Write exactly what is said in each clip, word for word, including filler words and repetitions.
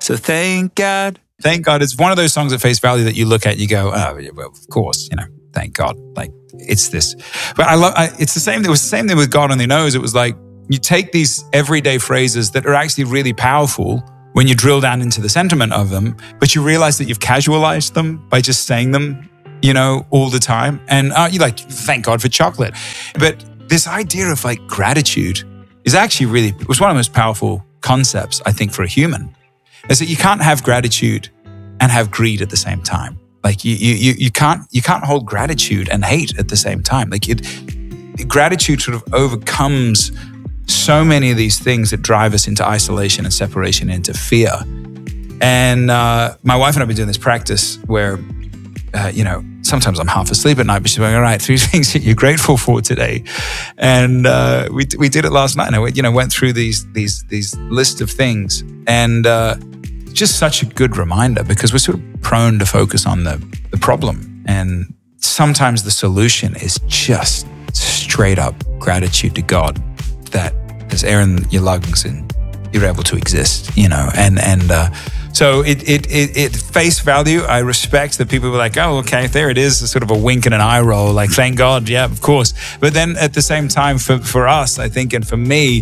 So thank God. Thank God. It's one of those songs at face value that you look at and you go, oh, yeah, well, of course, you know, thank God. Like, it's this. But I love, I, it's the same, it was the same thing with God Only Knows. It was like, you take these everyday phrases that are actually really powerful when you drill down into the sentiment of them, but you realize that you've casualized them by just saying them, you know, all the time. And uh, you like, thank God for chocolate. But this idea of like gratitude is actually really, it was one of the most powerful concepts, I think, for a human, is that you can't have gratitude and have greed at the same time. Like you, you, you can't, you can't hold gratitude and hate at the same time. Like it, gratitude sort of overcomes so many of these things that drive us into isolation and separation, into fear. And uh, my wife and I have been doing this practice where, uh, you know, sometimes I'm half asleep at night, but she's going, all right, three things that you're grateful for today. And uh, we we did it last night. And I, you know, went through these these these list of things, and uh, just such a good reminder, because we're sort of prone to focus on the the problem, and sometimes the solution is just straight up gratitude to God that there's air in your lungs and you're able to exist, you know, and and. Uh, So it, it, it, it face value, I respect that people were like, oh, okay, there it is, sort of a wink and an eye roll, like, thank God, yeah, of course. But then at the same time, for, for us, I think, and for me,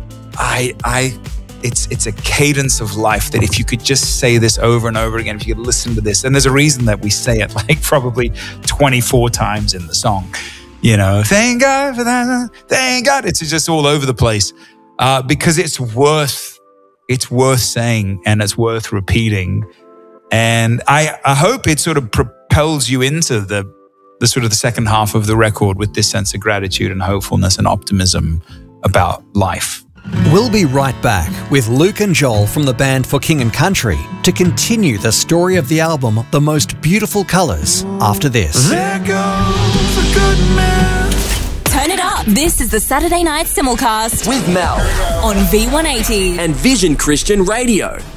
I, I, it's, it's a cadence of life that if you could just say this over and over again, if you could listen to this, and there's a reason that we say it like probably twenty-four times in the song, you know, thank God for that, thank God. It's just all over the place uh, because it's worth It's worth saying and it's worth repeating. And I, I hope it sort of propels you into the, the sort of the second half of the record with this sense of gratitude and hopefulness and optimism about life. We'll be right back with Luke and Joel from the band For King and Country to continue the story of the album, The Most Beautiful Colours, after this. There goes a good man. Turn it up. This is the Saturday Night Simulcast with Mel on V one eighty and Vision Christian Radio.